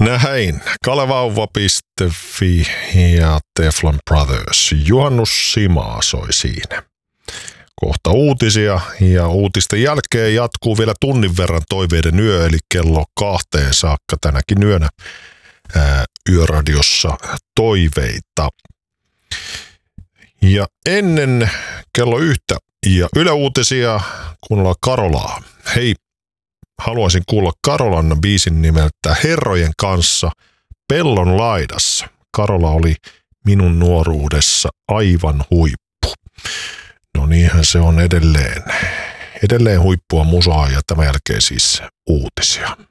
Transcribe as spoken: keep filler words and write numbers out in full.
Näin. Kalevauva piste fi ja Teflon Brothers. Juhannus Simaa soi siinä. Kohta uutisia ja uutisten jälkeen jatkuu vielä tunnin verran toiveiden yö, eli kello kahteen saakka tänäkin yönä ää, yöradiossa toiveita. Ja ennen kello yhtä ja Yle Uutisia kuunnellaan Karolaa. Hei, haluaisin kuulla Karolan biisin nimeltä Herrojen kanssa Pellon laidassa. Karola oli minun nuoruudessa aivan huippu. No niinhän se on edelleen. Edelleen huippua musaa ja tämän jälkeen siis uutisia.